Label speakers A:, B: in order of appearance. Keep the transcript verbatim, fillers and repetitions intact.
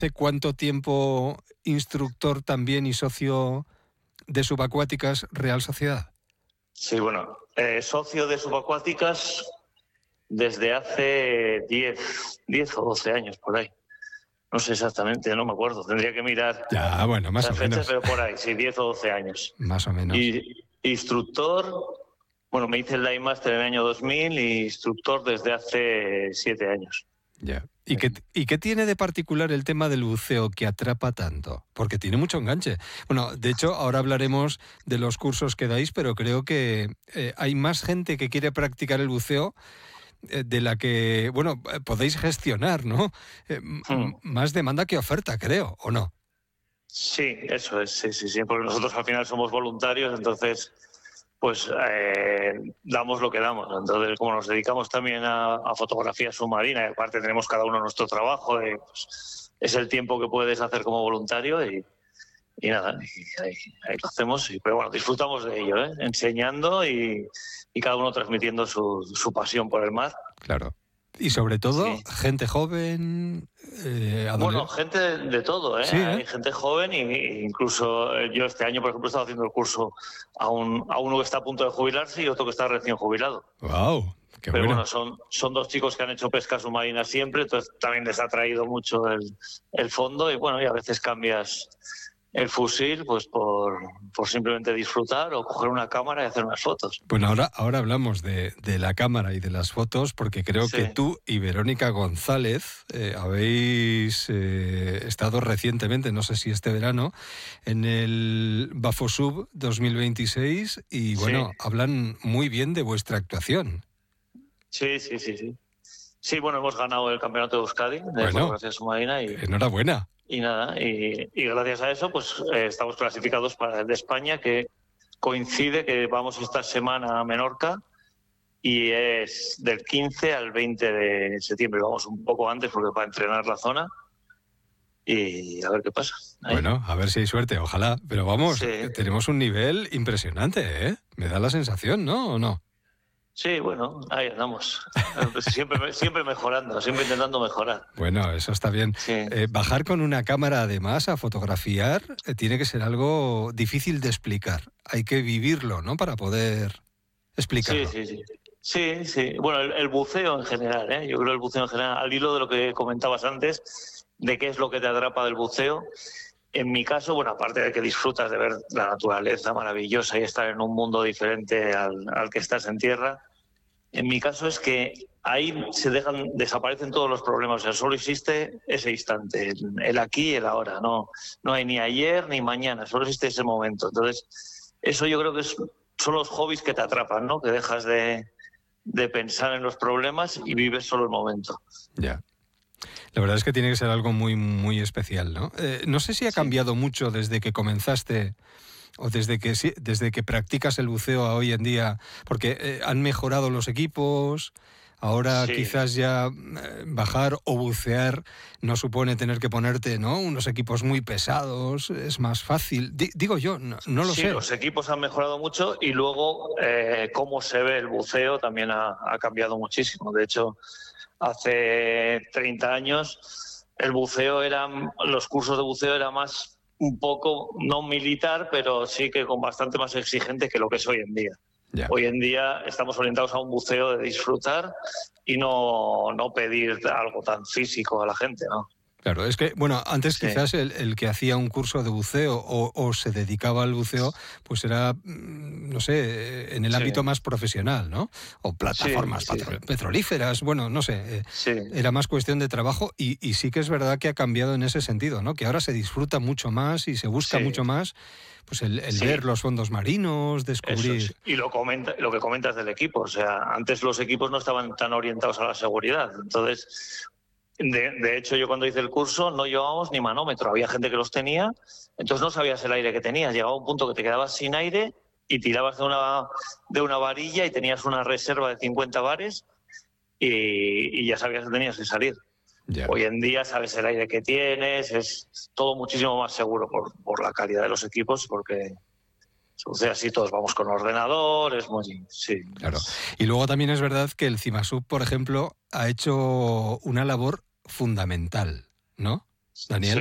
A: ¿Hace cuánto tiempo instructor también y socio de Subacuáticas Real Sociedad?
B: Sí, bueno, eh, socio de Subacuáticas desde hace diez o doce años, por ahí. No sé exactamente, no me acuerdo, tendría que mirar
A: Ya, bueno, más
B: las
A: o
B: fechas,
A: menos.
B: pero por ahí, sí, diez o doce años.
A: Más o menos.
B: Y instructor, bueno, me hice el Dive Master en el año dos mil y instructor desde hace siete años.
A: Ya. ¿Y qué, ¿Y qué tiene de particular el tema del buceo que atrapa tanto? Porque tiene mucho enganche. Bueno, de hecho, ahora hablaremos de los cursos que dais, pero creo que eh, hay más gente que quiere practicar el buceo eh, de la que, bueno, eh, podéis gestionar, ¿no? Eh, m-
B: Hmm.
A: más demanda que oferta, creo, ¿o no?
B: Sí, eso es, sí, sí, sí, porque nosotros al final somos voluntarios, entonces pues eh, damos lo que damos. Entonces, como nos dedicamos también a, a fotografía submarina, y aparte tenemos cada uno nuestro trabajo, eh, pues, es el tiempo que puedes hacer como voluntario y, y nada, y ahí, ahí lo hacemos. Y, pero bueno, disfrutamos de ello, ¿eh? Enseñando y, y cada uno transmitiendo su, su pasión por el mar.
A: Claro. Y sobre todo,
B: Sí.
A: gente joven, eh,
B: Bueno,
A: adolescente.
B: gente de, de todo, ¿eh?
A: Sí, ¿eh?
B: Hay gente joven y, y incluso eh, yo este año, por ejemplo, he estado haciendo el curso a, un, a uno que está a punto de jubilarse y otro que está recién jubilado.
A: ¡Wow! ¡Qué
B: Pero
A: bueno!
B: bueno, son, son dos chicos que han hecho pesca submarina siempre, entonces también les ha traído mucho el, el fondo y bueno, y a veces cambias el fusil pues por, por simplemente disfrutar o coger una cámara y hacer unas fotos.
A: Bueno, ahora, ahora hablamos de, de la cámara y de las fotos, porque creo
B: Sí.
A: que tú y Verónica González eh, habéis eh, estado recientemente, no sé si este verano, en el Bafosub dos mil veintiséis y bueno,
B: Sí.
A: hablan muy bien de vuestra actuación.
B: Sí, sí, sí, sí. Sí, bueno, hemos ganado el campeonato de Euskadi de
A: Bueno,
B: fotografía submarina y,
A: enhorabuena.
B: y nada, y, y gracias a eso pues eh, estamos clasificados para el de España, que coincide que vamos esta semana a Menorca y es del quince al veinte de septiembre. Vamos un poco antes porque para entrenar la zona y a ver qué pasa. Ahí.
A: Bueno, a ver si hay suerte, ojalá. Pero vamos,
B: Sí.
A: tenemos un nivel impresionante, ¿eh? Me da la sensación, ¿no? ¿O no?
B: Sí, bueno, ahí andamos. Siempre, siempre mejorando, siempre intentando mejorar.
A: Bueno, eso está bien.
B: Sí.
A: Eh, bajar con una cámara además a fotografiar eh, tiene que ser algo difícil de explicar. Hay que vivirlo, ¿no? Para poder explicarlo.
B: Sí, sí, sí. Sí, sí. Bueno, el, el buceo en general, ¿eh? Yo creo el buceo en general, al hilo de lo que comentabas antes, de qué es lo que te atrapa del buceo. En mi caso, bueno, aparte de que disfrutas de ver la naturaleza maravillosa y estar en un mundo diferente al, al que estás en tierra, en mi caso es que ahí se dejan, desaparecen todos los problemas. O sea, solo existe ese instante, el, el aquí y el ahora. No, no hay ni ayer ni mañana, solo existe ese momento. Entonces, eso yo creo que es, son los hobbies que te atrapan, ¿no? Que dejas de, de pensar en los problemas y vives solo el momento.
A: Ya. La verdad es que tiene que ser algo muy, muy especial, ¿no? Eh, no sé si ha
B: Sí.
A: cambiado mucho desde que comenzaste o desde que, sí- desde que practicas el buceo a hoy en día, porque eh, han mejorado los equipos. Ahora
B: Sí.
A: quizás ya eh, bajar o bucear no supone tener que ponerte, ¿no? Unos equipos muy pesados, es más fácil. Di- digo yo, no, no lo
B: Sí,
A: sé.
B: los equipos han mejorado mucho y luego eh, cómo se ve el buceo también ha, ha cambiado muchísimo. De hecho, hace treinta años el buceo era, los cursos de buceo era más un poco, no militar, pero sí que con bastante más exigente que lo que es hoy en día.
A: Ya.
B: Hoy en día estamos orientados a un buceo de disfrutar y no, no pedir algo tan físico a la gente, ¿no?
A: Claro, es que, bueno, antes
B: Sí.
A: quizás el, el que hacía un curso de buceo o, o se dedicaba al buceo, pues era, mm, no sé, en el
B: Sí.
A: ámbito más profesional, ¿no? O plataformas
B: Sí, sí,
A: patro-
B: sí.
A: petrolíferas, bueno, no sé, eh,
B: Sí.
A: era más cuestión de trabajo y, y sí que es verdad que ha cambiado en ese sentido, ¿no? Que ahora se disfruta mucho más y se busca
B: Sí.
A: mucho más, pues el, el
B: Sí.
A: ver los fondos marinos,
B: Eso
A: descubrir...
B: es. Y lo, comenta, lo que comentas del equipo, o sea, antes los equipos no estaban tan orientados a la seguridad. Entonces, de, de hecho, yo cuando hice el curso no llevábamos ni manómetro. Había gente que los tenía, entonces no sabías el aire que tenías. Llegaba un punto que te quedabas sin aire y tirabas de una, de una varilla y tenías una reserva de cincuenta bares y, y ya sabías que tenías que salir.
A: Ya.
B: Hoy en día sabes el aire que tienes, es todo muchísimo más seguro por, por la calidad de los equipos, porque... O sea, así todos vamos con ordenador, es muy... Sí.
A: Claro. Y luego también es verdad que el CIMASUB, por ejemplo, ha hecho una labor fundamental, ¿no? Daniel.